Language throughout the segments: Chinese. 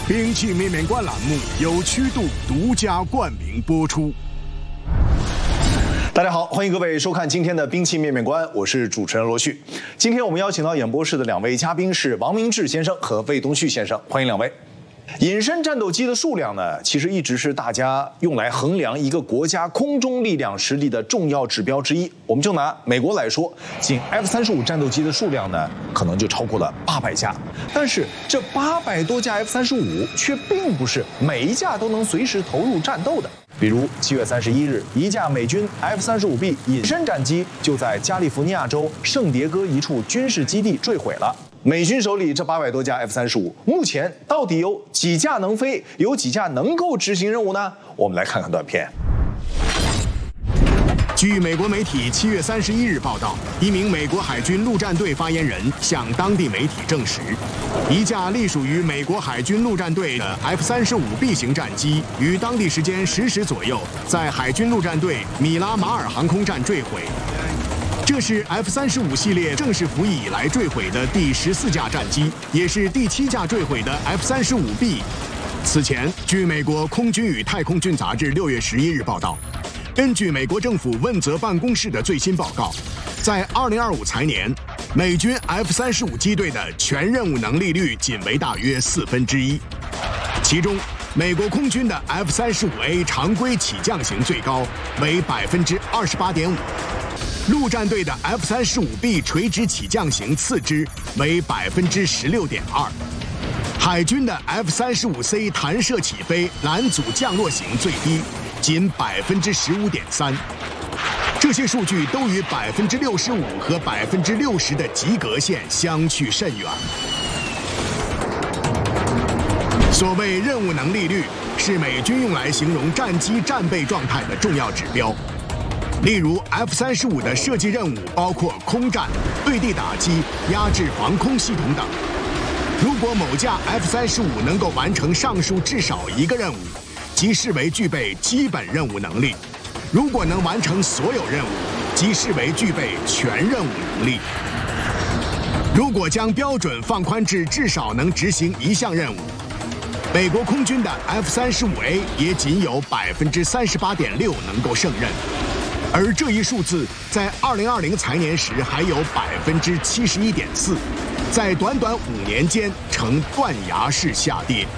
兵器面面观栏目由曲度独家冠名播出。 大家好，欢迎各位收看今天的兵器面面观，我是主持人罗旭。今天我们邀请到演播室的两位嘉宾是王明志先生和魏东旭先生，欢迎两位。隐身战斗机的数量呢，其实一直是大家用来衡量一个国家空中力量实力的重要指标之一。我们就拿美国来说，仅 F-35战斗机的数量呢，可能就超过了800架。但是这800多架 F-35却并不是每一架都能随时投入战斗的。比如7月31日，一架美军 F-35B 隐身战机就在加利福尼亚州圣迭戈一处军事基地坠毁了。美军手里这800多架 F-35，目前到底有几架能飞，有几架能够执行任务呢？我们来看看短片。 据美国媒体7月31日报道，一名美国海军陆战队发言人向当地媒体证实，一架隶属于美国海军陆战队的 F-35B 型战机于当地时间10时左右，在海军陆战队米拉马尔航空站坠毁。这是 F-35系列正式服役以来坠毁的第14架战机，也是第7架坠毁的 F-35B。此前，据美国空军与太空军杂志6月11日报道，根据美国政府问责办公室的最新报告，在2025财年，美军 F-35机队的全任务能力率仅为大约1/4，其中，美国空军的 F-35A 常规起降型最高为28.5%。陆战队的 F-35B 垂直起降型次之为16.2%，海军的 F-35C 弹射起飞拦阻降落型最低仅15.3%。这些数据都与65%和60%的及格线相去甚远。所谓任务能力率，是美军用来形容战机战备状态的重要指标。例如 F-35的设计任务包括空战、对地打击、压制防空系统等。如果某架 F-35能够完成上述至少一个任务，即视为具备基本任务能力；如果能完成所有任务，即视为具备全任务能力。如果将标准放宽至少能执行一项任务，美国空军的 F-35A 也仅有38.6%能够胜任。而这一数字在2020财年时还有71.4%，在短短5年间呈断崖式下跌。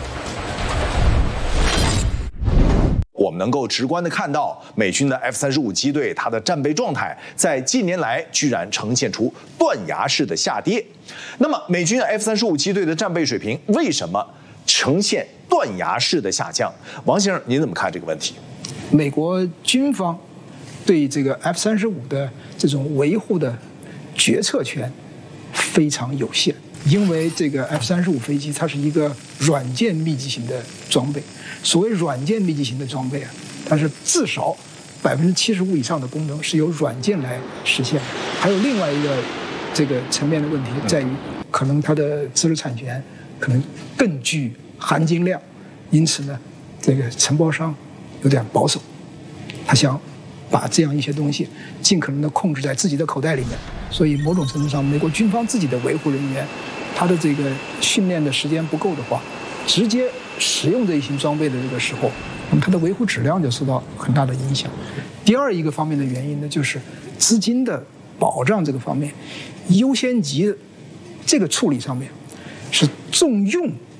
我们能够直观地看到，美军的 F-35机队它的战备状态在近年来居然呈现出断崖式的下跌。那么，美军 F-35机队的战备水平为什么呈现断崖式的下降？王先生，您怎么看这个问题？ 美国军方对这个 F-35的这种维护的决策权非常有限，因为这个 F-35飞机它是一个软件密集型的装备。所谓软件密集型的装备啊，它是至少75%以上的功能是由软件来实现的。还有另外一个这个层面的问题在于，可能它的知识产权可能更具含金量，因此呢，这个承包商有点保守，他想把这样一些东西尽可能的控制在自己的口袋里面，所以某种程度上，美国军方自己的维护人员，他的这个训练的时间不够的话，直接使用这一型装备的这个时候，那么它的维护质量就受到很大的影响。第二一个方面的原因呢，就是资金的保障这个方面，优先级这个处理上面是重用